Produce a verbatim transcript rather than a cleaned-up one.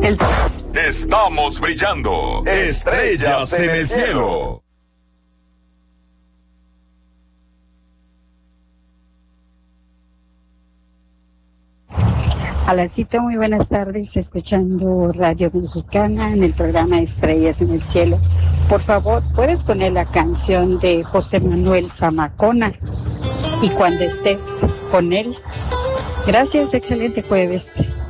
El... Estamos brillando. Estrellas en el cielo. Alancito, muy buenas tardes, escuchando Radio Mexicana en el programa Estrellas en el Cielo. Por favor, ¿puedes poner la canción de José Manuel Zamacona? Y cuando estés con él. Gracias, excelente jueves.